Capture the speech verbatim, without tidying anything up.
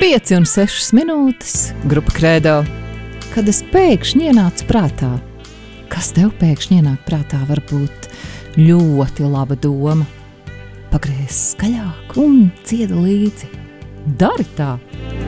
pieci un sešas minūtes, grupa Kredo, kad es pēkšņi ienācu prātā. Kas tev pēkšņi ienāk prātā, varbūt ļoti laba doma. Pagriez skaļāk un cieda līdzi. Dari tā!